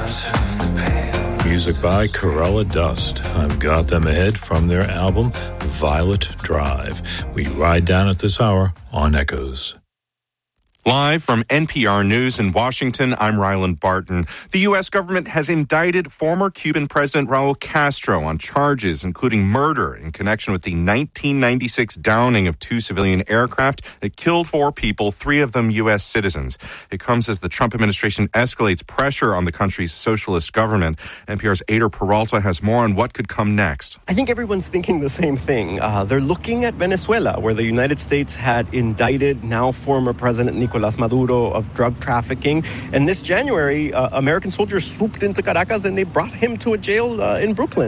Music by Corella Dust. I've got them ahead from their album Violet Drive. We ride down at this hour on Echoes. Live from NPR News in Washington, I'm Ryland Barton. The U.S. government has indicted former Cuban President Raul Castro on charges including murder in connection with the 1996 downing of 2 civilian aircraft that killed 4 people, 3 of them U.S. citizens. It comes as the Trump administration escalates pressure on the country's socialist government. NPR's Ader Peralta has more on what could come next. I think everyone's thinking the same thing. They're looking at Venezuela, where the United States had indicted now former President Nicolás Maduro of drug trafficking. And this January, American soldiers swooped into Caracas and they brought him to a jail in Brooklyn.